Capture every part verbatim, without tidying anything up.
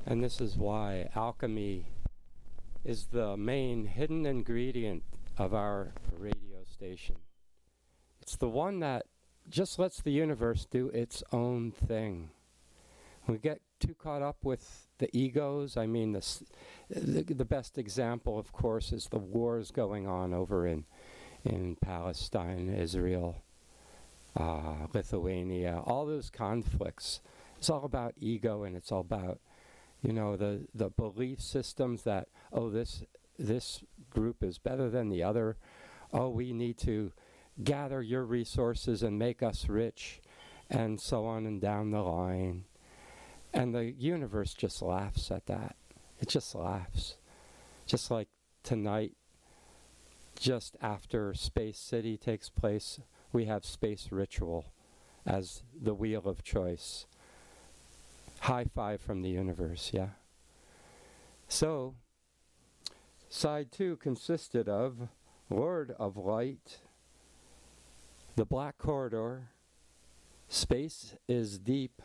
And this is why alchemy is the main hidden ingredient of our radio station. It's the one that just lets the universe do its own thing. We get too caught up with the egos. I mean, this, the, the best example, of course, is the wars going on over in, in Palestine, Israel, uh, Lithuania, all those conflicts. It's all about ego, and it's all about, you know, the, the belief systems that, oh, this this group is better than the other. Oh, we need to gather your resources and make us rich, and so on and down the line. And the universe just laughs at that. It just laughs. Just like tonight, just after Space City takes place, we have Space Ritual as the wheel of choice. High five from the universe, yeah? So, side two consisted of Lord of Light, The Black Corridor, Space is Deep,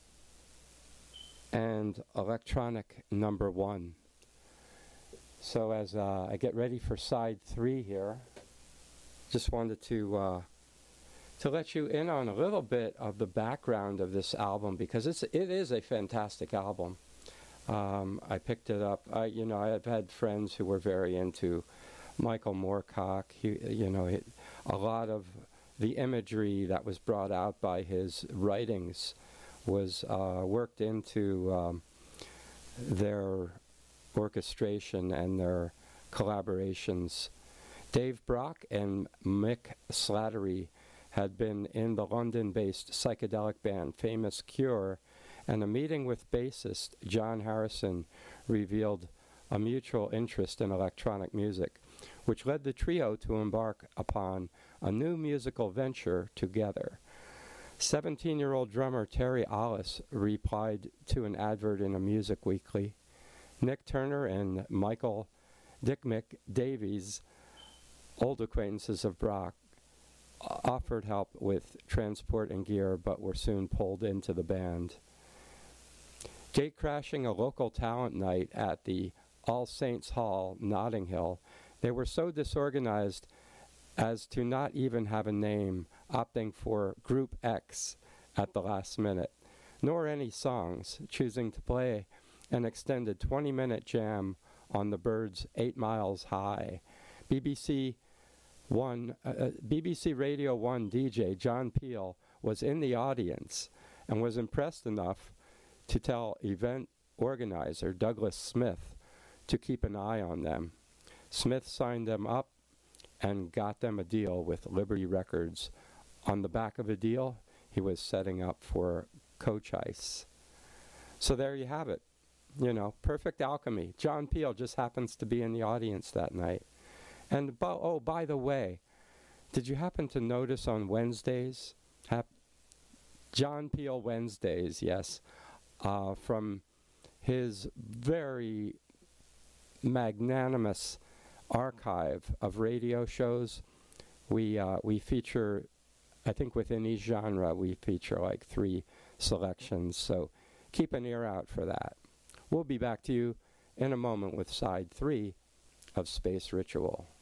and Electronic Number One. So as uh, I get ready for side three here, just wanted to uh, to let you in on a little bit of the background of this album, because it's it is a fantastic album. Um, I picked it up. I you know I've had friends who were very into Michael Moorcock. He you know it, a lot of the imagery that was brought out by his writings was uh, worked into um, their orchestration and their collaborations. Dave Brock and Mick Slattery had been in the London-based psychedelic band Famous Cure, and a meeting with bassist John Harrison revealed a mutual interest in electronic music, which led the trio to embark upon a new musical venture together. seventeen-year-old drummer Terry Ollis replied to an advert in a music weekly. Nick Turner and Michael Dick Mick Davies, old acquaintances of Brock, offered help with transport and gear, but were soon pulled into the band. Gatecrashing a local talent night at the All Saints Hall, Notting Hill, they were so disorganized as to not even have a name, opting for Group X at the last minute, nor any songs, choosing to play an extended twenty-minute jam on the Byrds' Eight Miles High. B B C One, uh, B B C Radio One D J John Peel was in the audience and was impressed enough to tell event organizer Douglas Smith to keep an eye on them. Smith signed them up and got them a deal with Liberty Records. On the back of the deal, he was setting up for Coach Ice. So there you have it. You know, perfect alchemy. John Peel just happens to be in the audience that night. And, bo- oh, by the way, did you happen to notice on Wednesdays, hap- John Peel Wednesdays, yes, uh, from his very magnanimous archive of radio shows, we uh, we feature, I think within each genre, we feature like three selections. So keep an ear out for that. We'll be back to you in a moment with side three of Space Ritual.